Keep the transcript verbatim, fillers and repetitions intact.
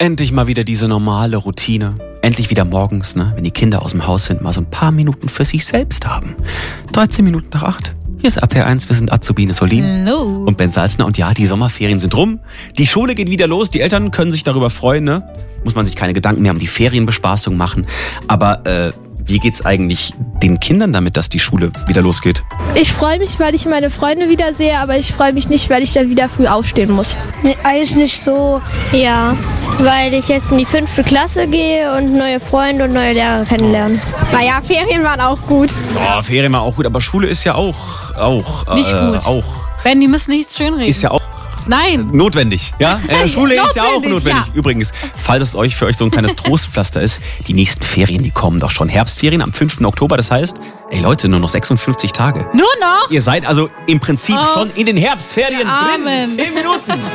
Endlich mal wieder diese normale Routine. Endlich wieder morgens, ne, wenn die Kinder aus dem Haus sind, mal so ein paar Minuten für sich selbst haben. dreizehn Minuten nach acht. Hier ist A P R eins, wir sind Azubine Solin Hallo. und Ben Salzner. Und ja, die Sommerferien sind rum. Die Schule geht wieder los. Die Eltern können sich darüber freuen, ne? Muss man sich keine Gedanken mehr um die Ferienbespaßung machen. Aber äh, wie geht's eigentlich den Kindern damit, dass die Schule wieder losgeht? Ich freue mich, weil ich meine Freunde wiedersehe, aber ich freue mich nicht, weil ich dann wieder früh aufstehen muss. Nee, eigentlich nicht so. Ja, weil ich jetzt in die fünfte Klasse gehe und neue Freunde und neue Lehrer kennenlernen. Naja, Ferien waren auch gut. Oh, Ferien war auch gut, aber Schule ist ja auch, auch, Nicht äh, gut. auch, Ben, die müssen nichts schönreden. ist ja auch Nein. notwendig, ja? Äh, Schule ist ja auch Notwendig, notwendig. ja. Übrigens, falls es euch für euch so ein kleines Trostpflaster ist, die nächsten Ferien, die kommen doch schon. Herbstferien am fünften Oktober, das heißt, ey Leute, nur noch sechsundfünfzig Tage. Nur noch? Ihr seid also im Prinzip Oh, schon in den Herbstferien der Armen. drin. Zehn Minuten.